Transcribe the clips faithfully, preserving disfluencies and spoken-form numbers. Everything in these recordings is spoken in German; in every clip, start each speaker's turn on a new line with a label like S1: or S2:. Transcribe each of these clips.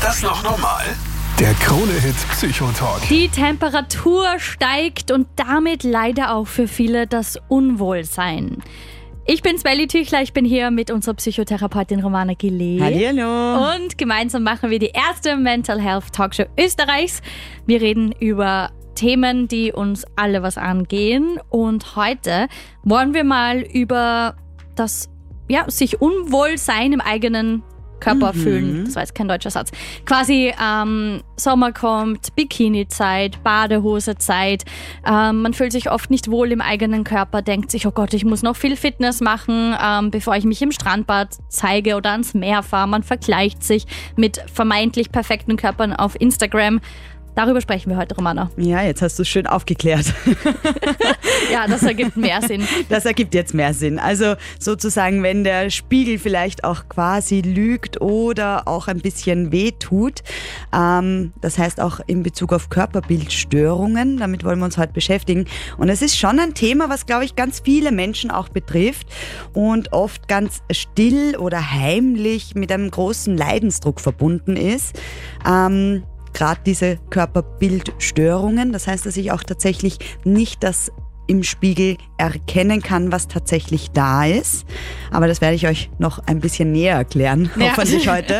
S1: Ist das noch normal? Der Krone-Hit Psychotalk.
S2: Die Temperatur steigt und damit leider auch für viele das Unwohlsein. Ich bin Smelly Tüchler, ich bin hier mit unserer Psychotherapeutin Romana Gillet.
S3: Hallihallo.
S2: Und gemeinsam machen wir die erste Mental Health Talkshow Österreichs. Wir reden über Themen, die uns alle was angehen. Und heute wollen wir mal über das ja, sich Unwohlsein im eigenen Körper mhm. fühlen. Das war jetzt kein deutscher Satz. Quasi ähm, Sommer kommt, Bikini-Zeit, Badehose-Zeit. Ähm, man fühlt sich oft nicht wohl im eigenen Körper, denkt sich, oh Gott, ich muss noch viel Fitness machen, ähm, bevor ich mich im Strandbad zeige oder ans Meer fahre. Man vergleicht sich mit vermeintlich perfekten Körpern auf Instagram. Darüber sprechen wir heute, Romana.
S3: Ja, jetzt hast du es schön aufgeklärt.
S2: Ja, das ergibt mehr Sinn.
S3: Das ergibt jetzt mehr Sinn. Also sozusagen, wenn der Spiegel vielleicht auch quasi lügt oder auch ein bisschen wehtut. Ähm, das heißt auch in Bezug auf Körperbildstörungen. Damit wollen wir uns heute beschäftigen. Und es ist schon ein Thema, was, glaube ich, ganz viele Menschen auch betrifft und oft ganz still oder heimlich mit einem großen Leidensdruck verbunden ist. Ähm, Gerade diese Körperbildstörungen, das heißt, dass ich auch tatsächlich nicht das im Spiegel erkennen kann, was tatsächlich da ist. Aber das werde ich euch noch ein bisschen näher erklären, ja. hoffentlich heute.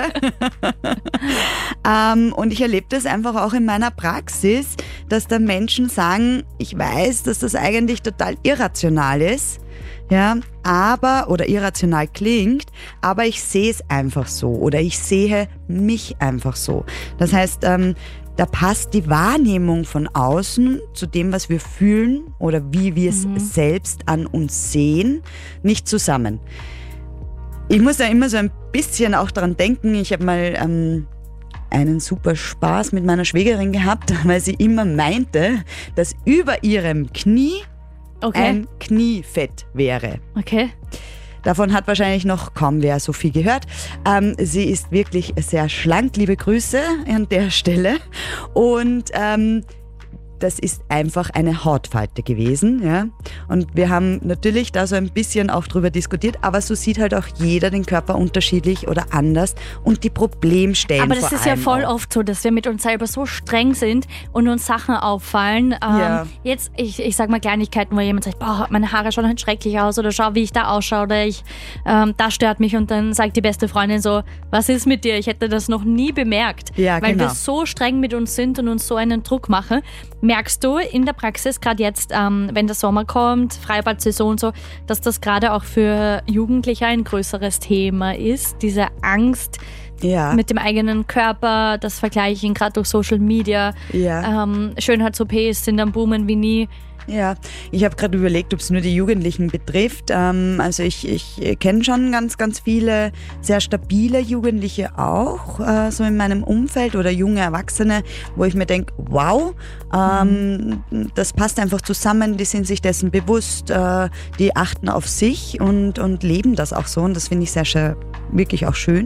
S3: ähm, und ich erlebe das einfach auch in meiner Praxis, dass da Menschen sagen, ich weiß, dass das eigentlich total irrational ist. Ja, aber, oder irrational klingt, aber ich sehe es einfach so oder ich sehe mich einfach so. Das heißt, ähm, da passt die Wahrnehmung von außen zu dem, was wir fühlen oder wie wir es mhm. selbst an uns sehen, nicht zusammen. Ich muss da immer so ein bisschen auch daran denken, ich habe mal ähm, einen super Spaß mit meiner Schwägerin gehabt, weil sie immer meinte, dass über ihrem Knie Okay. ein Kniefett wäre.
S2: Okay.
S3: Davon hat wahrscheinlich noch kaum wer so viel gehört. Ähm, sie ist wirklich sehr schlank, liebe Grüße an der Stelle. Und ähm, das ist einfach eine Hautfalte gewesen. Ja? Und wir haben natürlich da so ein bisschen auch drüber diskutiert, aber so sieht halt auch jeder den Körper unterschiedlich oder anders und die Problemstellen.
S2: Aber das
S3: vor
S2: ist ja
S3: allem
S2: voll
S3: auch.
S2: oft so, dass wir mit uns selber so streng sind und uns Sachen auffallen. Ähm,
S3: Ja.
S2: Jetzt, ich, ich sag mal Kleinigkeiten, wo jemand sagt, boah, meine Haare schauen halt schrecklich aus oder schau, wie ich da ausschaue oder ich, ähm, das stört mich und dann sagt die beste Freundin so, was ist mit dir? Ich hätte das noch nie bemerkt.
S3: Ja,
S2: Weil
S3: genau.
S2: wir so streng mit uns sind und uns so einen Druck machen. Merkst du in der Praxis, gerade jetzt, ähm, wenn der Sommer kommt, Freibad-Saison und so, dass das gerade auch für Jugendliche ein größeres Thema ist? Diese Angst
S3: Ja.
S2: mit dem eigenen Körper, das Vergleichen, gerade durch Social Media.
S3: Ja.
S2: Ähm, Schönheits-O Ps sind am Boomen wie nie.
S3: Ja, ich habe gerade überlegt, ob es nur die Jugendlichen betrifft. Ähm, also ich, ich kenne schon ganz, ganz viele sehr stabile Jugendliche auch, äh, so in meinem Umfeld oder junge Erwachsene, wo ich mir denke, wow, ähm, mhm. das passt einfach zusammen, die sind sich dessen bewusst, äh, die achten auf sich und, und leben das auch so und das finde ich sehr, sehr, wirklich auch schön.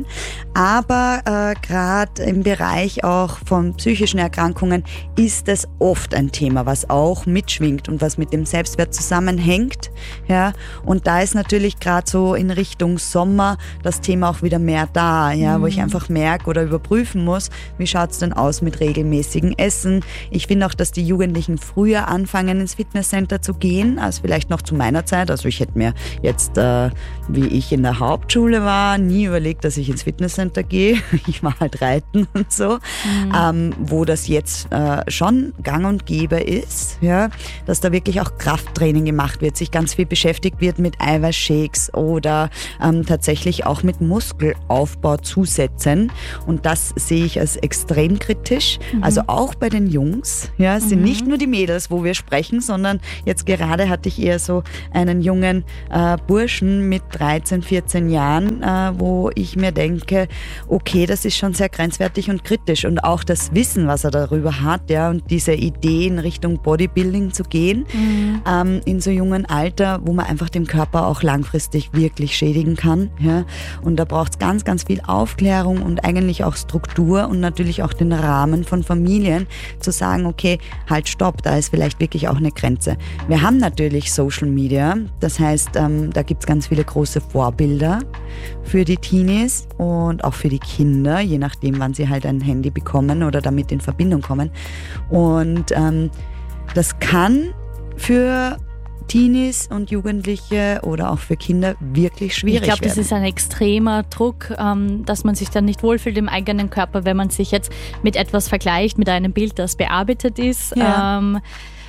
S3: Aber äh, gerade im Bereich auch von psychischen Erkrankungen ist es oft ein Thema, was auch mitschwingt und was mit dem Selbstwert zusammenhängt. Ja, und da ist natürlich gerade so in Richtung Sommer das Thema auch wieder mehr da, ja, mhm. wo ich einfach merke oder überprüfen muss, wie schaut es denn aus mit regelmäßigen Essen. Ich finde auch, dass die Jugendlichen früher anfangen, ins Fitnesscenter zu gehen, als vielleicht noch zu meiner Zeit. Also ich hätte mir jetzt, äh, wie ich in der Hauptschule war, nie überlegt, dass ich ins Fitnesscenter gehe. Ich war halt reiten und so, mhm. ähm, wo das jetzt äh, schon gang und gäbe ist, ja, dass da wirklich auch Krafttraining gemacht wird, sich ganz viel beschäftigt wird mit Eiweißshakes oder ähm, tatsächlich auch mit Muskelaufbauzusätzen. Und das sehe ich als extrem kritisch. Mhm. Also auch bei den Jungs. Ja, es sind
S2: mhm.
S3: nicht nur die Mädels, wo wir sprechen, sondern jetzt gerade hatte ich eher so einen jungen äh, Burschen mit dreizehn, vierzehn Jahren, äh, wo ich mir denke, okay, das ist schon sehr grenzwertig und kritisch. Und auch das Wissen, was er darüber hat, ja, und diese Idee in Richtung Bodybuilding zu gehen, gehen mhm. ähm, in so jungen Alter, wo man einfach dem Körper auch langfristig wirklich schädigen kann. Ja? Und da braucht es ganz, ganz viel Aufklärung und eigentlich auch Struktur und natürlich auch den Rahmen von Familien, zu sagen, okay, halt stopp, da ist vielleicht wirklich auch eine Grenze. Wir haben natürlich Social Media, das heißt, ähm, da gibt es ganz viele große Vorbilder für die Teenies und auch für die Kinder, je nachdem, wann sie halt ein Handy bekommen oder damit in Verbindung kommen. Und ähm, das kann für Teenies und Jugendliche oder auch für Kinder wirklich schwierig
S2: Ich glaube, das
S3: werden.
S2: ist ein extremer Druck, ähm, dass man sich dann nicht wohlfühlt im eigenen Körper, wenn man sich jetzt mit etwas vergleicht, mit einem Bild, das bearbeitet ist.
S3: Ja.
S2: Ähm,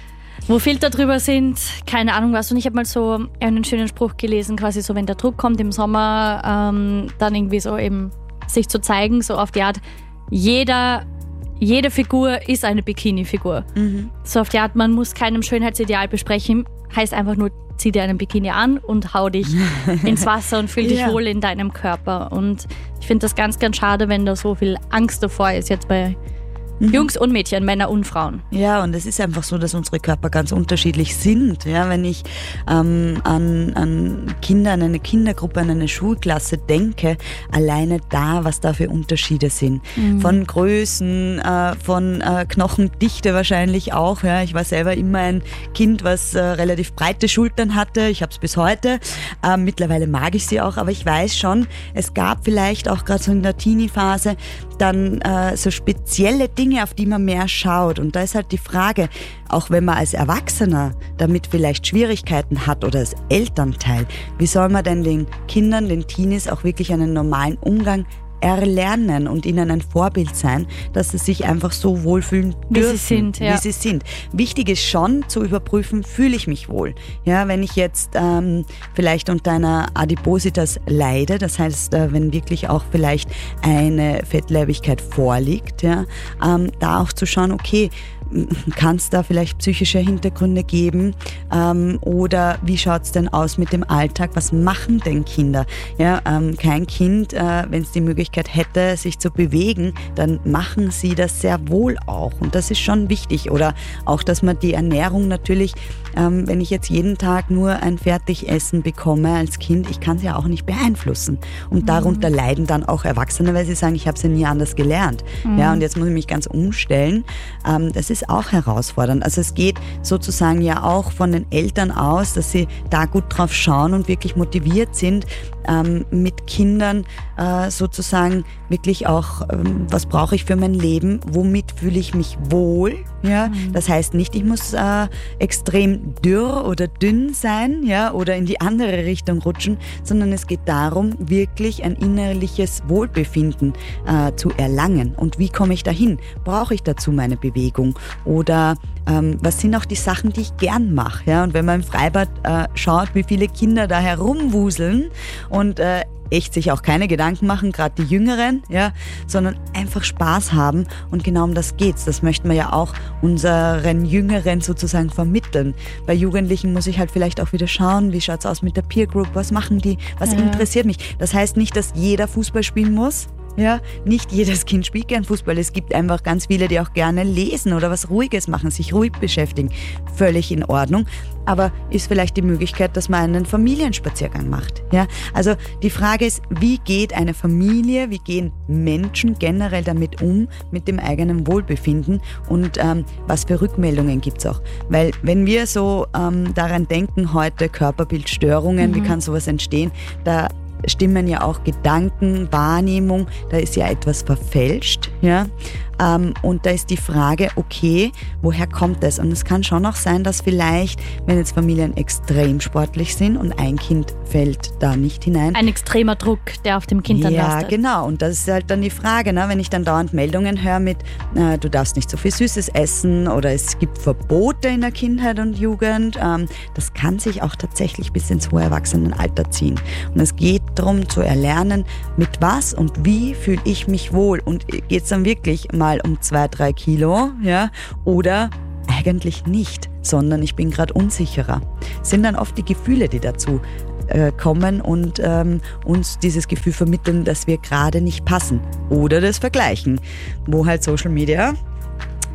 S2: wo Filter drüber sind, keine Ahnung was. Und ich habe mal so einen schönen Spruch gelesen, quasi so, wenn der Druck kommt im Sommer, ähm, dann irgendwie so eben sich zu zeigen, so auf die Art, jeder, jede Figur ist eine Bikini-Figur. Mhm. So auf die Art, man muss keinem Schönheitsideal besprechen, heißt einfach nur, zieh dir einen Bikini an und hau dich ins Wasser und fühl dich
S3: Ja.
S2: wohl in deinem Körper. Und ich finde das ganz, ganz schade, wenn da so viel Angst davor ist, jetzt bei Mhm. Jungs und Mädchen, Männer und Frauen.
S3: Ja, und es ist einfach so, dass unsere Körper ganz unterschiedlich sind. Ja, wenn ich ähm, an, an Kinder, an eine Kindergruppe, an eine Schulklasse denke, alleine da, was da für Unterschiede sind. Mhm. Von Größen, äh, von äh, Knochendichte wahrscheinlich auch. Ja. Ich war selber immer ein Kind, was äh, relativ breite Schultern hatte. Ich habe es bis heute. Äh, mittlerweile mag ich sie auch, aber ich weiß schon, es gab vielleicht auch gerade so in der Teenie-Phase dann äh, so spezielle Dinge, auf die man mehr schaut. Und da ist halt die Frage, auch wenn man als Erwachsener damit vielleicht Schwierigkeiten hat oder als Elternteil, wie soll man denn den Kindern, den Teenies auch wirklich einen normalen Umgang erlernen und ihnen ein Vorbild sein, dass sie sich einfach so wohlfühlen dürfen,
S2: wie sie sind. Ja.
S3: Wie sie sind. Wichtig ist schon zu überprüfen, fühle ich mich wohl. Ja, wenn ich jetzt ähm, vielleicht unter einer Adipositas leide, das heißt, äh, wenn wirklich auch vielleicht eine Fettleibigkeit vorliegt, ja, ähm, da auch zu schauen, okay, kann es da vielleicht psychische Hintergründe geben ähm, oder wie schaut es denn aus mit dem Alltag? Was machen denn Kinder? Ja, ähm, kein Kind, äh, wenn es die Möglichkeit hätte, sich zu bewegen, dann machen sie das sehr wohl auch und das ist schon wichtig. Oder auch, dass man die Ernährung natürlich, ähm, wenn ich jetzt jeden Tag nur ein Fertigessen bekomme als Kind, ich kann es ja auch nicht beeinflussen. Und mhm. darunter leiden dann auch Erwachsene, weil sie sagen, ich habe es ja nie anders gelernt. Mhm. Ja, und jetzt muss ich mich ganz umstellen. Ähm, das ist auch herausfordernd. Also es geht sozusagen ja auch von den Eltern aus, dass sie da gut drauf schauen und wirklich motiviert sind, ähm, mit Kindern äh, sozusagen wirklich auch, ähm, was brauche ich für mein Leben, womit fühle ich mich wohl. Ja? Mhm. Das heißt nicht, ich muss äh, extrem dürr oder dünn sein, ja, oder in die andere Richtung rutschen, sondern es geht darum, wirklich ein innerliches Wohlbefinden äh, zu erlangen. Und wie komme ich dahin? Brauche ich dazu meine Bewegung? Oder ähm, was sind auch die Sachen, die ich gern mache? Ja? Und wenn man im Freibad äh, schaut, wie viele Kinder da herumwuseln und äh, echt sich auch keine Gedanken machen, gerade die Jüngeren, ja, sondern einfach Spaß haben und genau um das geht's. Das möchten wir ja auch unseren Jüngeren sozusagen vermitteln. Bei Jugendlichen muss ich halt vielleicht auch wieder schauen, wie schaut's aus mit der Peer Group, was machen die, was ja. interessiert mich. Das heißt nicht, dass jeder Fußball spielen muss. Ja, nicht jedes Kind spielt gern Fußball. Es gibt einfach ganz viele, die auch gerne lesen oder was Ruhiges machen, sich ruhig beschäftigen. Völlig in Ordnung. Aber ist vielleicht die Möglichkeit, dass man einen Familienspaziergang macht. Ja, also die Frage ist, wie geht eine Familie, wie gehen Menschen generell damit um, mit dem eigenen Wohlbefinden und ähm, was für Rückmeldungen gibt's auch? Weil wenn wir so ähm, daran denken, heute Körperbildstörungen, mhm. wie kann sowas entstehen, da stimmen ja auch Gedanken, Wahrnehmung, da ist ja etwas verfälscht, ja. Ähm, und da ist die Frage, okay, woher kommt das? Und es kann schon auch sein, dass vielleicht, wenn jetzt Familien extrem sportlich sind und ein Kind fällt da nicht hinein.
S2: Ein extremer Druck, der auf dem Kind dann lastet.
S3: Ja, genau. Und das ist halt dann die Frage, ne? Wenn ich dann dauernd Meldungen höre mit, äh, du darfst nicht so viel Süßes essen oder es gibt Verbote in der Kindheit und Jugend, ähm, das kann sich auch tatsächlich bis ins hohe Erwachsenenalter ziehen. Und es geht darum zu erlernen, mit was und wie fühle ich mich wohl. Und geht es dann wirklich mal um zwei, drei Kilo, ja, oder eigentlich nicht, sondern ich bin gerade unsicherer. Das sind dann oft die Gefühle, die dazu äh, kommen und ähm, uns dieses Gefühl vermitteln, dass wir gerade nicht passen. Oder das Vergleichen, wo halt Social Media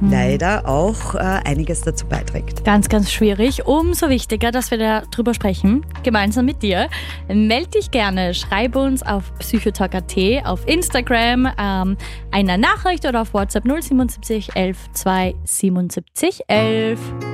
S3: leider auch äh, einiges dazu beiträgt.
S2: Ganz, ganz schwierig. Umso wichtiger, dass wir darüber sprechen, gemeinsam mit dir. Meld dich gerne, schreib uns auf psychotalk punkt at, auf Instagram, ähm, eine Nachricht oder auf WhatsApp null sieben sieben elf zwei siebenundsiebzig elf.